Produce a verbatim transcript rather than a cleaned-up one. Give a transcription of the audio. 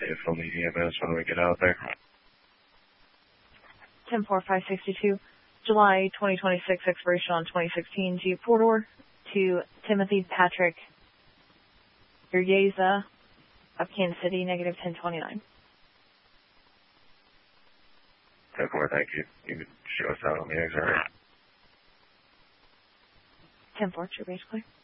if we'll need E M S when we get out there. ten four five sixty-two, July twenty twenty-six, expiration on twenty sixteen, Jeep four-door to Timothy Patrick Urgeza of Kansas City, negative ten twenty-nine. ten four, thank you. You can show us out on the X-ray. ten four, true, basically.